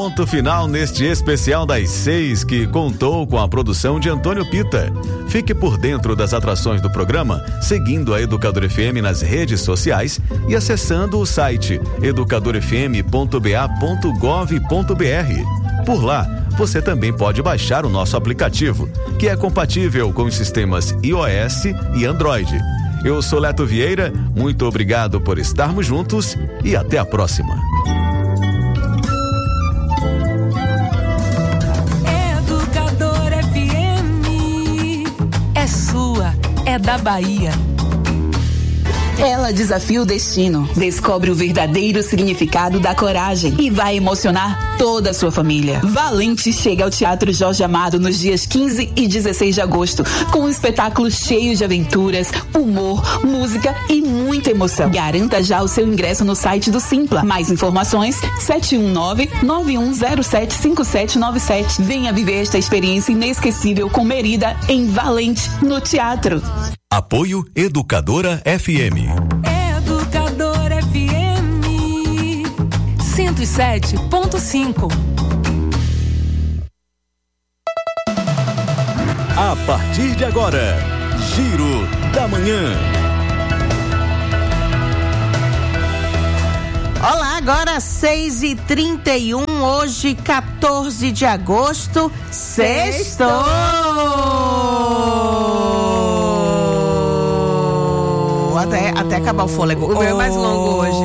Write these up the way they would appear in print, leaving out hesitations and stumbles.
Ponto final neste especial das 6 que contou com a produção de Antônio Pita. Fique por dentro das atrações do programa, seguindo a Educador FM nas redes sociais e acessando o site educadorfm.ba.gov.br. Por lá, você também pode baixar o nosso aplicativo, que é compatível com os sistemas iOS e Android. Eu sou Leto Vieira, muito obrigado por estarmos juntos e até a próxima. Educador FM é sua, é da Bahia. Ela desafia o destino, descobre o verdadeiro significado da coragem e vai emocionar toda a sua família. Valente chega ao Teatro Jorge Amado nos dias 15 e 16 de agosto, com um espetáculo cheio de aventuras, humor, música e muita emoção. Garanta já o seu ingresso no site do Simpla. Mais informações, 719-9107-5797. Venha viver esta experiência inesquecível com Merida em Valente, no teatro. Apoio Educadora FM. Educador FM 107.5. A partir de agora, Giro da Manhã. Olá, agora 6h31, hoje 14 de agosto, sextou! Até acabar o fôlego. O meu é mais longo hoje.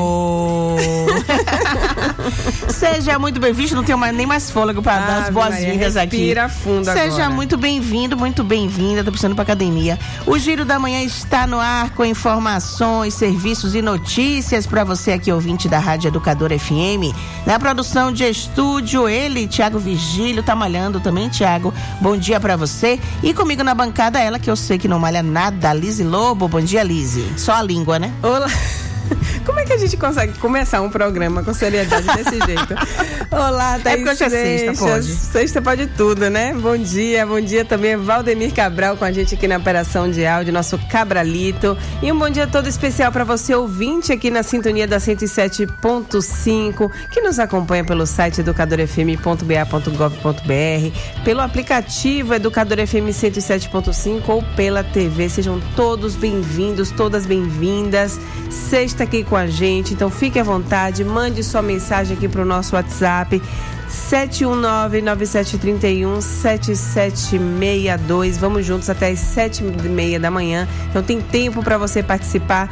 Seja muito bem-vindo, não tenho nem mais fôlego para dar as boas-vindas aqui. Respira fundo agora. Seja muito bem-vindo, muito bem-vinda. Tô precisando ir pra academia. O Giro da Manhã está no ar com informações, serviços e notícias para você aqui, ouvinte da Rádio Educador FM. Na produção de estúdio, ele, Tiago Vigílio, tá malhando também, Tiago. Bom dia para você. E comigo na bancada, ela que eu sei que não malha nada, Lise Lobo. Bom dia, Lise. Só a língua, né? Olá. Como é que a gente consegue começar um programa com seriedade desse jeito? Olá, Thaís. É porque hoje é sexta, pode. Sexta pode tudo, né? Bom dia também Valdemir Cabral com a gente aqui na operação de áudio, nosso Cabralito. E um bom dia todo especial para você, ouvinte, aqui na sintonia da 107.5, que nos acompanha pelo site educadorfm.ba.gov.br, pelo aplicativo Educador FM 107.5 ou pela TV. Sejam todos bem-vindos, todas bem-vindas. Sexta aqui com a gente, então fique à vontade, mande sua mensagem aqui pro nosso WhatsApp 719-9731-7762. Vamos juntos até as 7h30 da manhã, então tem tempo para você participar.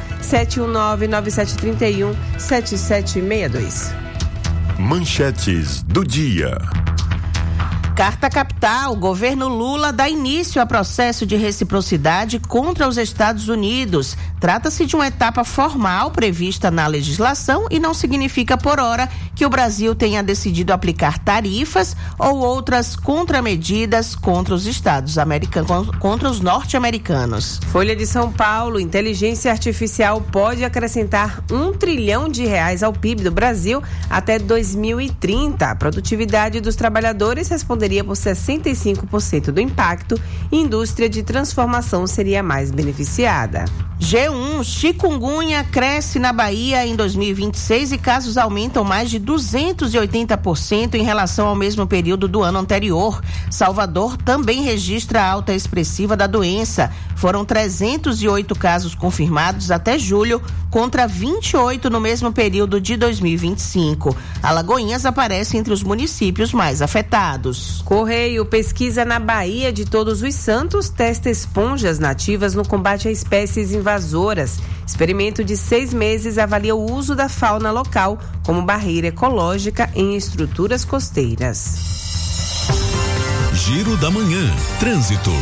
719-9731-7762. Manchetes do dia. Carta Capital, o governo Lula dá início a processo de reciprocidade contra os Estados Unidos. Trata-se de uma etapa formal prevista na legislação e não significa por hora que o Brasil tenha decidido aplicar tarifas ou outras contramedidas contra os Estados americanos, contra os norte-americanos. Folha de São Paulo, inteligência artificial pode acrescentar R$1 trilhão ao PIB do Brasil até 2030. A produtividade dos trabalhadores responderia por 65% do impacto e a indústria de transformação seria mais beneficiada. G1, chikungunya cresce na Bahia em 2026 e casos aumentam mais de 280% em relação ao mesmo período do ano anterior. Salvador também registra alta expressiva da doença. Foram 308 casos confirmados até julho, contra 28 no mesmo período de 2025. Alagoinhas aparece entre os municípios mais afetados. Correio, pesquisa na Bahia de Todos os Santos, testa esponjas nativas no combate a espécies invasoras. Experimento de 6 meses avalia o uso da fauna local como barreira ecológica em estruturas costeiras. Giro da Manhã, trânsito.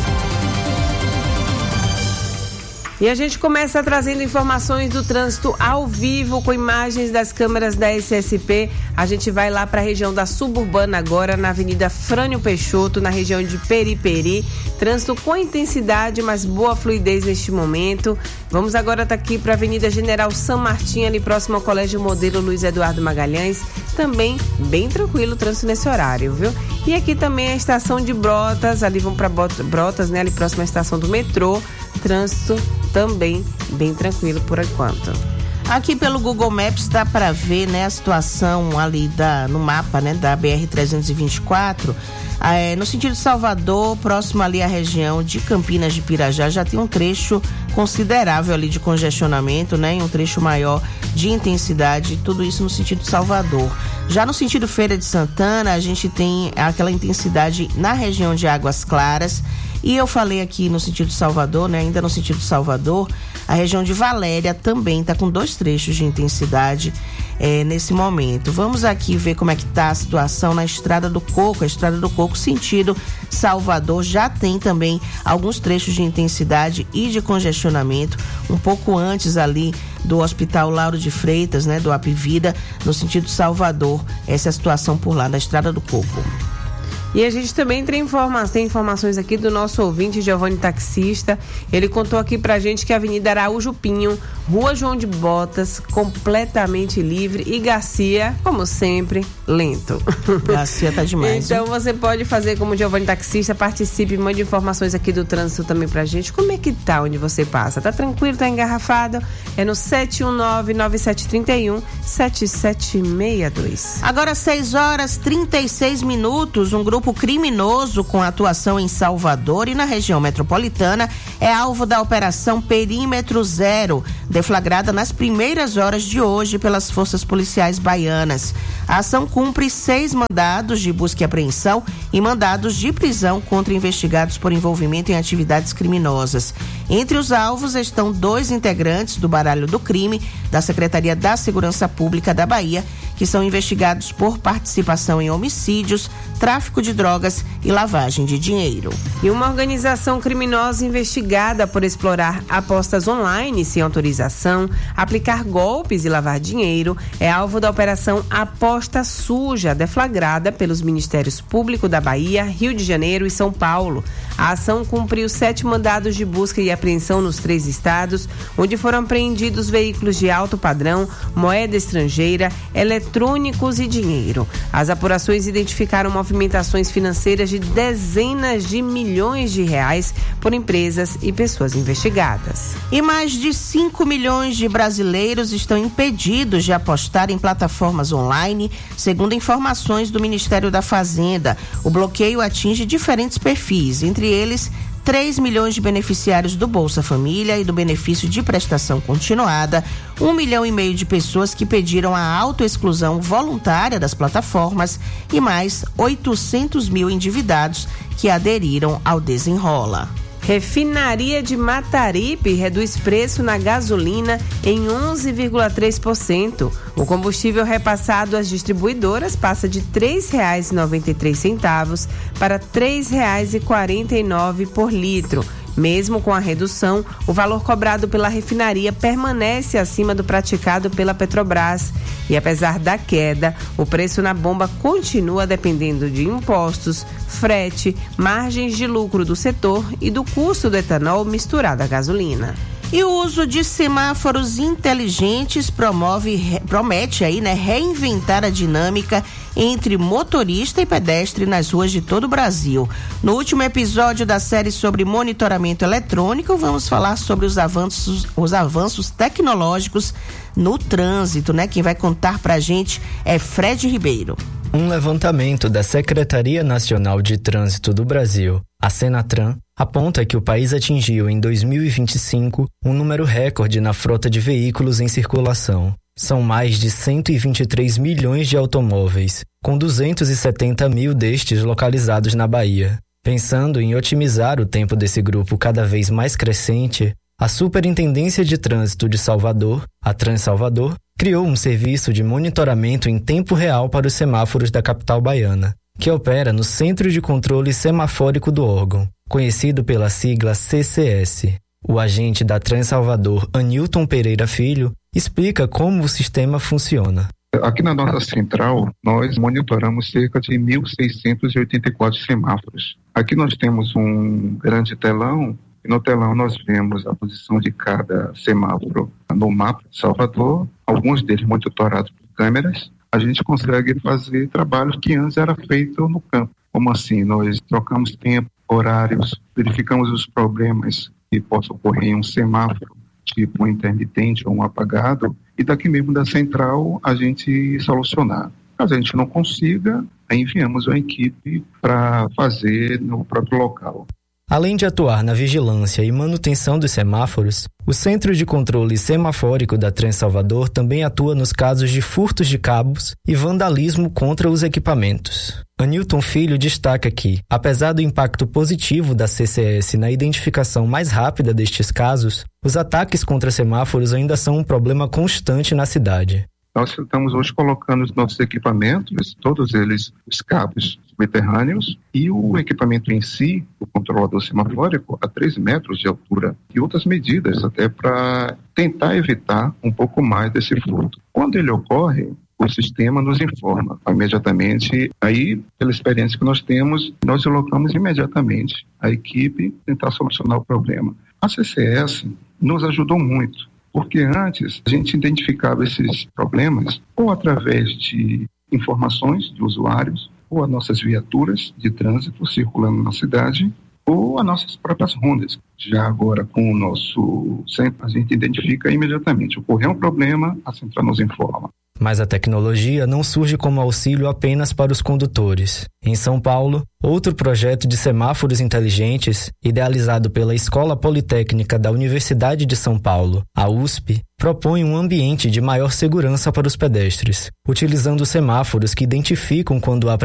E a gente começa trazendo informações do trânsito ao vivo com imagens das câmeras da SSP. A gente vai lá para a região da Suburbana agora, na Avenida Frânio Peixoto, na região de Periperi. Trânsito com intensidade, mas boa fluidez neste momento. Vamos agora aqui para a Avenida General San Martín, ali próximo ao Colégio Modelo Luiz Eduardo Magalhães. Também bem tranquilo o trânsito nesse horário, viu? E aqui também a estação de Brotas, ali vão para Brotas, né? Ali próximo à estação do metrô. Trânsito também bem tranquilo por enquanto. Aqui pelo Google Maps dá para ver, né, a situação ali no mapa, né, da BR-324. No sentido de Salvador, próximo ali à região de Campinas de Pirajá, já tem um trecho considerável ali de congestionamento, né, e um trecho maior de intensidade, tudo isso no sentido de Salvador. Já no sentido Feira de Santana, a gente tem aquela intensidade na região de Águas Claras. E eu falei aqui no sentido de Salvador, né? Ainda no sentido de Salvador, a região de Valéria também está com 2 trechos de intensidade nesse momento. Vamos aqui ver como é que está a situação na Estrada do Coco. A Estrada do Coco, sentido Salvador, já tem também alguns trechos de intensidade e de congestionamento, um pouco antes ali do Hospital Lauro de Freitas, né? Do Apivida, no sentido de Salvador. Essa é a situação por lá, na Estrada do Coco. E a gente também tem informações aqui do nosso ouvinte, Giovanni Taxista. Ele contou aqui pra gente que a Avenida Araújo Pinho, Rua João de Botas, completamente livre, e Garcia, como sempre, lento. Garcia tá demais. Então você pode fazer como Giovanni Taxista, participe, mande informações aqui do trânsito também pra gente. Como é que tá onde você passa? Tá tranquilo, tá engarrafado? É no 719-9731-7762. Agora 6h36, um grupo criminoso com atuação em Salvador e na região metropolitana é alvo da Operação Perímetro Zero, deflagrada nas primeiras horas de hoje pelas forças policiais baianas. A ação cumpre 6 mandados de busca e apreensão e mandados de prisão contra investigados por envolvimento em atividades criminosas. Entre os alvos estão 2 integrantes do baralho do crime da Secretaria da Segurança Pública da Bahia, que são investigados por participação em homicídios, tráfico de drogas e lavagem de dinheiro. E uma organização criminosa investigada por explorar apostas online sem autorização, aplicar golpes e lavar dinheiro é alvo da Operação Aposta Suja, deflagrada pelos Ministérios Público da Bahia, Rio de Janeiro e São Paulo. A ação cumpriu 7 mandados de busca e apreensão nos 3 estados, onde foram apreendidos veículos de alto padrão, moeda estrangeira, eletrônicos e dinheiro. As apurações identificaram movimentações financeiras de dezenas de milhões de reais por empresas e pessoas investigadas. E mais de 5 milhões de brasileiros estão impedidos de apostar em plataformas online, segundo informações do Ministério da Fazenda. O bloqueio atinge diferentes perfis, entre eles 3 milhões de beneficiários do Bolsa Família e do benefício de prestação continuada, 1,5 milhão de pessoas que pediram a autoexclusão voluntária das plataformas e mais 800 mil endividados que aderiram ao Desenrola. Refinaria de Mataripe reduz preço na gasolina em 11,3%. O combustível repassado às distribuidoras passa de R$ 3,93 para R$ 3,49 por litro. Mesmo com a redução, o valor cobrado pela refinaria permanece acima do praticado pela Petrobras. E apesar da queda, o preço na bomba continua dependendo de impostos, frete, margens de lucro do setor e do custo do etanol misturado à gasolina. E o uso de semáforos inteligentes promete aí, né, reinventar a dinâmica entre motorista e pedestre nas ruas de todo o Brasil. No último episódio da série sobre monitoramento eletrônico, vamos falar sobre os avanços tecnológicos no trânsito, né? Quem vai contar pra gente é Fred Ribeiro. Um levantamento da Secretaria Nacional de Trânsito do Brasil, a Senatran, aponta que o país atingiu em 2025 um número recorde na frota de veículos em circulação. São mais de 123 milhões de automóveis, com 270 mil destes localizados na Bahia. Pensando em otimizar o tempo desse grupo cada vez mais crescente, a Superintendência de Trânsito de Salvador, a Transalvador, criou um serviço de monitoramento em tempo real para os semáforos da capital baiana, que opera no Centro de Controle Semafórico do órgão, conhecido pela sigla CCS. O agente da Transalvador, Anilton Pereira Filho, explica como o sistema funciona. Aqui na nossa central, nós monitoramos cerca de 1.684 semáforos. Aqui nós temos um grande telão, e no telão nós vemos a posição de cada semáforo no mapa de Salvador, alguns deles monitorados por câmeras. A gente consegue fazer trabalhos que antes era feito no campo. Como assim? Nós trocamos tempo, horários, verificamos os problemas que possam ocorrer em um semáforo, tipo um intermitente ou um apagado, e daqui mesmo da central a gente solucionar. Caso a gente não consiga, aí enviamos uma equipe para fazer no próprio local. Além de atuar na vigilância e manutenção dos semáforos, o Centro de Controle Semafórico da Transalvador também atua nos casos de furtos de cabos e vandalismo contra os equipamentos. Anilton Filho destaca que, apesar do impacto positivo da CCS na identificação mais rápida destes casos, os ataques contra semáforos ainda são um problema constante na cidade. Nós estamos hoje colocando os nossos equipamentos, todos eles, os cabos subterrâneos e o equipamento em si, o controlador semafórico, a 13 metros de altura e outras medidas até para tentar evitar um pouco mais desse furto. Quando ele ocorre, o sistema nos informa imediatamente. Aí, pela experiência que nós temos, nós colocamos imediatamente a equipe tentar solucionar o problema. A CCS nos ajudou muito. Porque antes a gente identificava esses problemas ou através de informações de usuários, ou as nossas viaturas de trânsito circulando na cidade, ou as nossas próprias rondas. Já agora, com o nosso centro, a gente identifica imediatamente. Ocorreu um problema, a central nos informa. Mas a tecnologia não surge como auxílio apenas para os condutores. Em São Paulo, outro projeto de semáforos inteligentes, idealizado pela Escola Politécnica da Universidade de São Paulo, a USP, propõe um ambiente de maior segurança para os pedestres, utilizando semáforos que identificam quando há